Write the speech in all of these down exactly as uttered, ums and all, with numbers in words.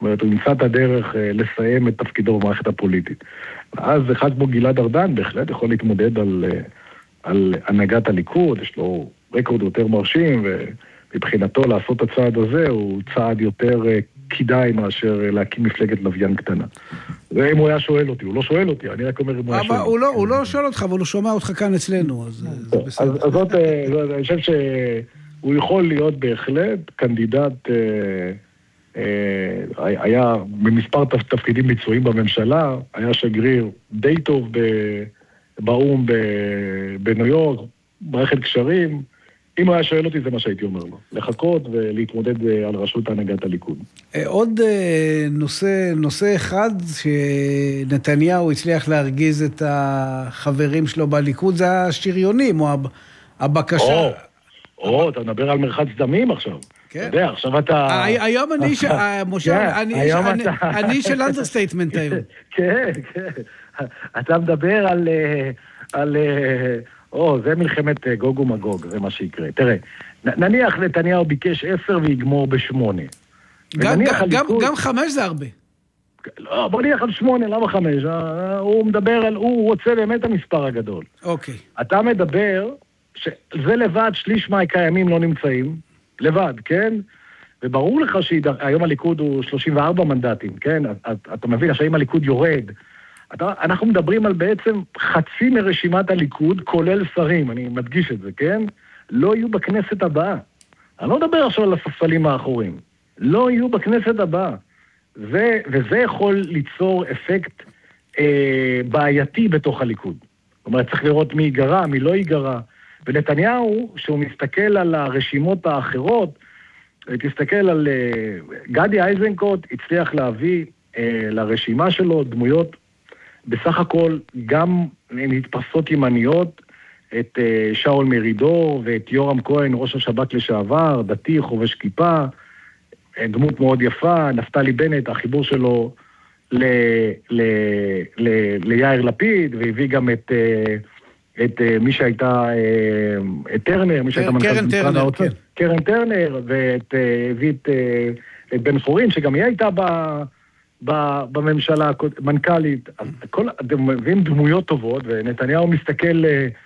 אומרת, הוא נמצא את הדרך לסיים את תפקידו במערכת הפוליטית. אז אחד כמו גלעד ארדן בהחלט יכול להתמודד על, על הנהגת הליכוד, יש לו רקורד יותר מרשים, ומבחינתו לעשות את הצעד הזה הוא צעד יותר כדאי מאשר להקים מפלגת לוויין קטנה. זה אם הוא היה שואל אותי, הוא לא שואל אותי, אני רק אומר אם הוא היה שואל אותי. הוא לא, הוא לא שואל אותך, אבל הוא שומע אותך כאן אצלנו, אז זה בסדר. אז זאת, אני חושב שהוא יכול להיות בהחלט קנדידט, היה במספר תפקידים ביצועיים בממשלה, היה שגריר די טוב באום בניו יורק, מערכת קשרים. אם הוא היה שואל אותי, זה מה שהייתי אומר לו. לחכות ולהתמודד על ראשות הנהגת הליכוד. עוד נושא, נושא אחד שנתניהו הצליח להרגיז את החברים שלו בליכוד, זה השריונים, או הבקשה. או, או, אתה מדבר על מרחץ דמים עכשיו. כן. אתה יודע, עכשיו אתה... היום אני, משה, אני של אנדרסטייטמנט היום. כן, כן. אתה מדבר על... על או, זה מלחמת גוג ומגוג, זה מה שיקרה. תראה, נניח נתניהו ביקש עשר ויגמור בשמונה. גם, גם, גם חמש זה הרבה. לא, בוא נלך על שמונה, למה חמש? הוא מדבר על, הוא רוצה באמת המספר הגדול. אוקיי. אתה מדבר, שזה לבד, שליש מהקיימים לא נמצאים, לבד, כן? וברור לך שהיום הליכוד הוא שלושים וארבעה מנדטים, כן? אתה, אתה מבין, שהאם הליכוד יורד, אתה, אנחנו מדברים על בעצם חצי מרשימת הליכוד, כולל שרים, אני מדגיש את זה, כן? לא יהיו בכנסת הבאה. אני לא מדבר עכשיו על הספסלים האחוריים. לא יהיו בכנסת הבאה. ו, וזה יכול ליצור אפקט אה, בעייתי בתוך הליכוד. זאת אומרת, צריך לראות מי ייגרע, מי לא ייגרע. ונתניהו, שהוא מסתכל על הרשימות האחרות, תסתכל על אה, גדי איזנקוט, הצליח להביא אה, לרשימה שלו דמויות בסך הכל גם נתפסות ימניות, את שאול מרידור ואת יורם כהן, ראש השב"כ לשעבר, דתי, חובש כיפה, דמות מאוד יפה, נפתלי בנט, החיבור שלו ל, ל, ל, ליאיר לפיד, והביא גם את, את מי שהייתה, את טרנר, מי שהייתה מנכ"ל משרד האוצר, כן. קרן טרנר, והביא את, את בן חורין, שגם היא הייתה ב... בממשלה, מנכ"לית, כל, אתם מביאים דמויות טובות, ונתניהו מסתכל,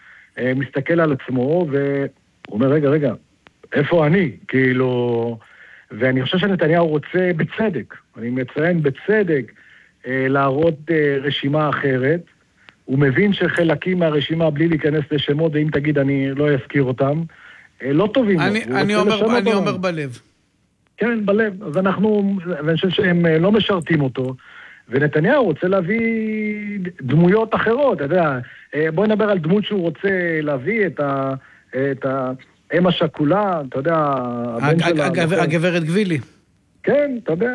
מסתכל על עצמו, והוא אומר, רגע, רגע, איפה אני? כאילו, ואני חושב שנתניהו רוצה בצדק, אני מציין בצדק, להראות רשימה אחרת, הוא מבין שחלקים מהרשימה, בלי להיכנס לשמות, ואם תגיד, אני לא אזכיר אותם, לא טובים. אני, אני, אומר, אני אומר בלב. כן, בלב. אז אנחנו, ואני חושב שהם לא משרתים אותו, ונתניהו רוצה להביא דמויות אחרות, אתה יודע, בוא נדבר על דמות שהוא רוצה להביא את ה... את האם השכולה, אתה יודע, הבן שלה... הגברת גבילי. כן, אתה יודע,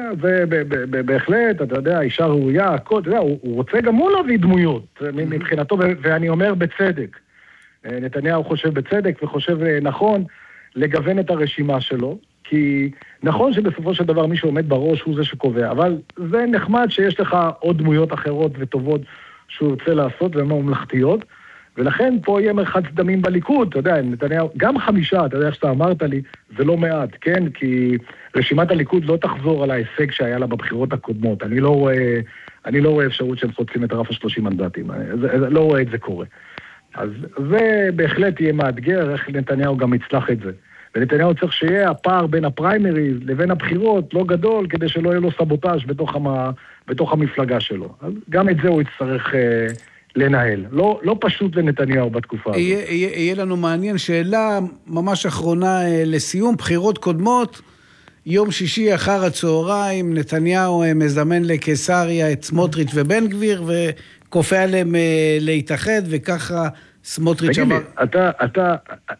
ובהחלט, אתה יודע, אישה ראויה, הכל, אתה יודע, הוא רוצה גם הוא להביא דמויות, מבחינתו, ואני אומר בצדק. נתניהו חושב בצדק וחושב נכון לגוון את הרשימה שלו, כי נכון שבסופו של דבר מי שעומד בראש הוא זה שקובע, אבל זה נחמד שיש לך עוד דמויות אחרות וטובות שהוא רוצה לעשות והן ממלכתיות, ולכן פה יהיה מרחץ דמים בליכוד, אתה יודע, נתניהו, גם חמישה, אתה יודע איך שאתה אמרת לי, זה לא מעט, כן? כי רשימת הליכוד לא תחזור על ההישג שהיה לה בבחירות הקודמות, אני לא רואה, אני לא רואה אפשרות שהם חוצים את הרף ה-שלושים מנדטים, אני לא רואה את זה קורה. אז זה בהחלט יהיה מאתגר, איך נתניהו גם יצלח את זה. ונתניהו צריך שיהיה הפער בין הפריימריז לבין הבחירות לא גדול, כדי שלא יהיה לו סבוטאז' בתוך, המ... בתוך המפלגה שלו. אז גם את זה הוא יצטרך אה, לנהל. לא, לא פשוט לנתניהו בתקופה הזאת. יהיה, יהיה, יהיה לנו מעניין. שאלה ממש אחרונה אה, לסיום. בחירות קודמות, יום שישי אחר הצהריים, נתניהו אה, מזמן לקיסריה את סמוטריץ' ובן גביר, וכופה עליהם אה, להתאחד, וככה... סמוטריץ' אמר... אתה, אתה,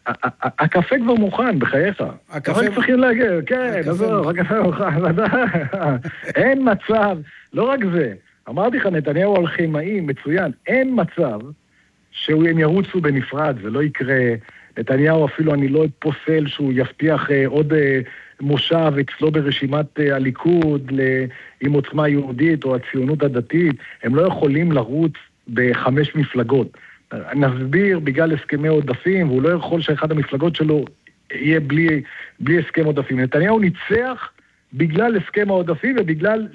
הקפה כבר מוכן, בחייך. הקפה... רק צריכים להגיע, כן, עזור, הקפה מוכן, אין מצב, לא רק זה, אמרתי לך, נתניהו על כימאי, מצוין, אין מצב שהם ירוצו בנפרד, זה לא יקרה, נתניהו אפילו אני לא פוסל שהוא יבטיח עוד מושב אצלו ברשימת הליכוד עם עוצמה יהודית או הציונות הדתית, הם לא יכולים לרוץ בחמש מפלגות. נסביר בגלל הסכמי עודפים, והוא לא יכול שאחד המפלגות שלו יהיה בלי, בלי הסכם עודפים. נתניהו ניצח בגלל הסכם העודפים ובגלל